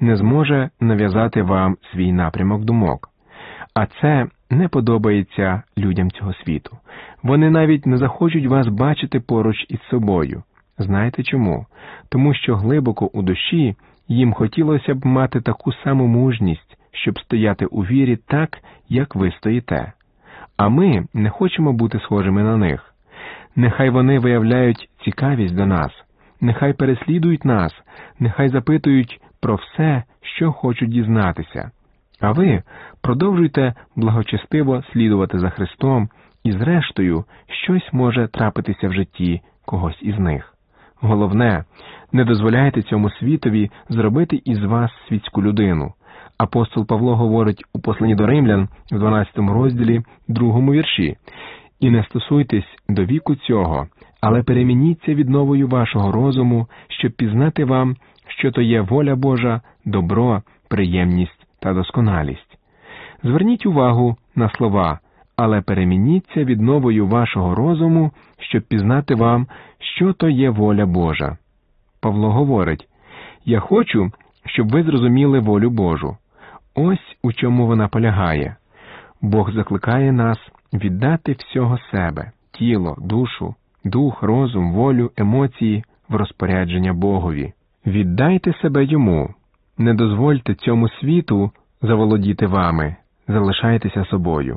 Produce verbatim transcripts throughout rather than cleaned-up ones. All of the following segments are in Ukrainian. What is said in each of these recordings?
не зможе нав'язати вам свій напрямок думок. А це не подобається людям цього світу. Вони навіть не захочуть вас бачити поруч із собою. Знаєте чому? Тому що глибоко у душі їм хотілося б мати таку саму мужність, щоб стояти у вірі так, як ви стоїте. А ми не хочемо бути схожими на них. Нехай вони виявляють цікавість до нас, нехай переслідують нас, нехай запитують про все, що хочуть дізнатися. А ви продовжуйте благочестиво слідувати за Христом, і зрештою щось може трапитися в житті когось із них. Головне, не дозволяйте цьому світові зробити із вас світську людину. Апостол Павло говорить у посланні до Римлян в дванадцятому розділі, другому вірші: «І не стосуйтесь до віку цього, але перемініться відновою вашого розуму, щоб пізнати вам, що то є воля Божа, добро, приємність та досконалість». Зверніть увагу на слова «але перемініться відновою вашого розуму, щоб пізнати вам, що то є воля Божа». Павло говорить: «Я хочу, щоб ви зрозуміли волю Божу». Ось у чому вона полягає. Бог закликає нас віддати всього себе – тіло, душу, дух, розум, волю, емоції – в розпорядження Богові. Віддайте себе Йому. Не дозвольте цьому світу заволодіти вами. Залишайтеся собою.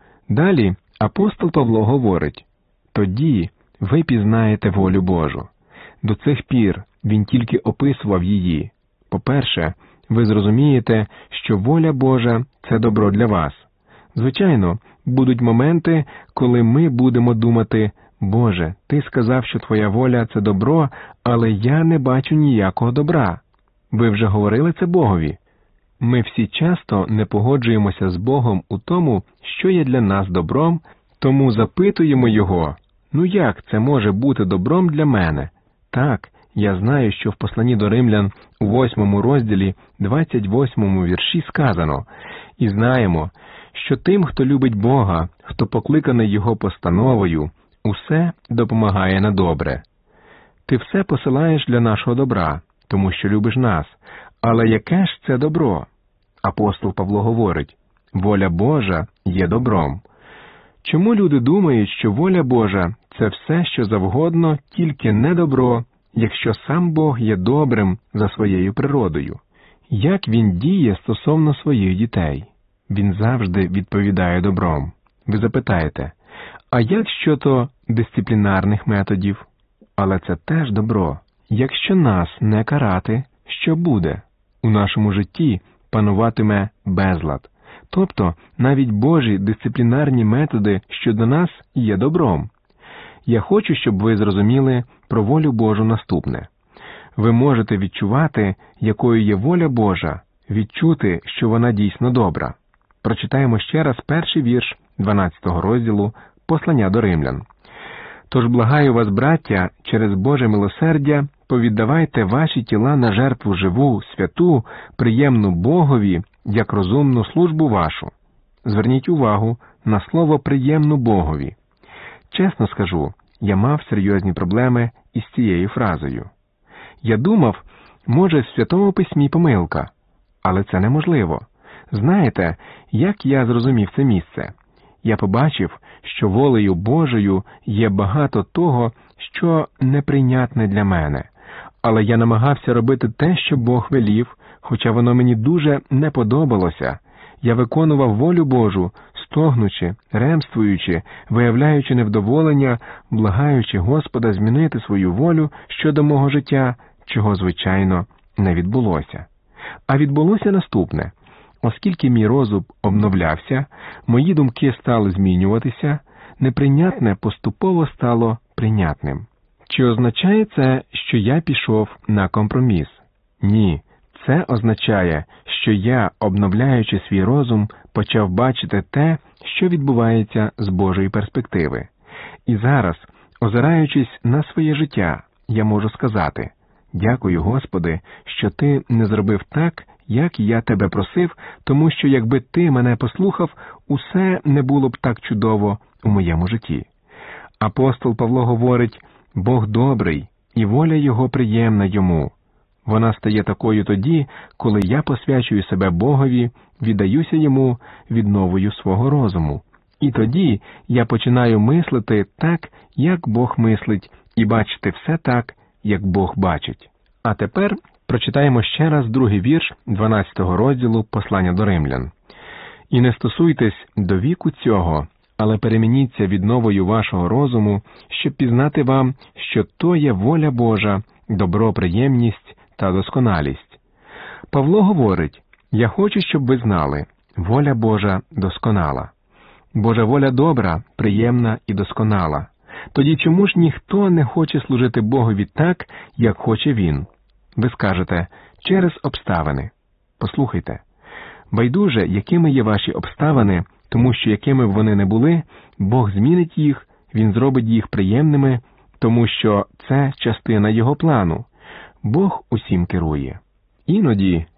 Далі апостол Павло говорить: «Тоді ви пізнаєте волю Божу». До цих пір він тільки описував її. По-перше, ви зрозумієте, що воля Божа – це добро для вас. Звичайно, будуть моменти, коли ми будемо думати: «Боже, Ти сказав, що Твоя воля – це добро, але я не бачу ніякого добра». Ви вже говорили це Богові? Ми всі часто не погоджуємося з Богом у тому, що є для нас добром, тому запитуємо Його: «Ну як це може бути добром для мене?» Так, я знаю, що в посланні до Римлян у восьмому розділі, двадцять восьмому вірші сказано: «І знаємо, що тим, хто любить Бога, хто покликаний Його постановою, усе допомагає на добре». Ти все посилаєш для нашого добра, тому що любиш нас. Але яке ж це добро? Апостол Павло говорить: «Воля Божа є добром». Чому люди думають, що воля Божа – це все, що завгодно, тільки не добро, якщо сам Бог є добрим за своєю природою? Як Він діє стосовно своїх дітей? Він завжди відповідає добром. Ви запитаєте: а як щодо дисциплінарних методів? Але це теж добро. Якщо нас не карати, що буде? У нашому житті пануватиме безлад. Тобто навіть Божі дисциплінарні методи щодо нас є добром. Я хочу, щоб ви зрозуміли про волю Божу наступне. Ви можете відчувати, якою є воля Божа, відчути, що вона дійсно добра. Прочитаємо ще раз перший вірш дванадцятого розділу послання до Римлян. «Тож благаю вас, браття, через Боже милосердя, повіддавайте ваші тіла на жертву живу, святу, приємну Богові, як розумну службу вашу». Зверніть увагу на слово «приємну Богові». Чесно скажу, я мав серйозні проблеми із цією фразою. Я думав, може, в Святому Письмі помилка, але це неможливо. Знаєте, як я зрозумів це місце? Я побачив, що волею Божою є багато того, що неприйнятне для мене. Але я намагався робити те, що Бог велів, хоча воно мені дуже не подобалося. Я виконував волю Божу, стогнучи, ремствуючи, виявляючи невдоволення, благаючи Господа змінити свою волю щодо мого життя, чого, звичайно, не відбулося. А відбулося наступне. Оскільки мій розум обновлявся, мої думки стали змінюватися, неприйнятне поступово стало прийнятним. Чи означає це, що я пішов на компроміс? Ні. Це означає, що я, обновляючи свій розум, почав бачити те, що відбувається з Божої перспективи. І зараз, озираючись на своє життя, я можу сказати: «Дякую, Господи, що Ти не зробив так, як я Тебе просив, тому що якби Ти мене послухав, усе не було б так чудово у моєму житті». Апостол Павло говорить: «Бог добрий, і воля Його приємна Йому». Вона стає такою тоді, коли я посвячую себе Богові, віддаюся Йому відновою свого розуму. І тоді я починаю мислити так, як Бог мислить, і бачити все так, як Бог бачить. А тепер прочитаємо ще раз другий вірш дванадцятого розділу послання до римлян. «І не стосуйтесь до віку цього, але перемініться відновою вашого розуму, щоб пізнати вам, що то є воля Божа, добро, приємність та досконалість». Павло говорить: «Я хочу, щоб ви знали, воля Божа досконала». Божа воля добра, приємна і досконала. Тоді чому ж ніхто не хоче служити Богові так, як хоче Він? Ви скажете: через обставини. Послухайте. Байдуже, якими є ваші обставини, тому що якими б вони не були, Бог змінить їх, Він зробить їх приємними, тому що це частина Його плану. Бог усім керує. Іноді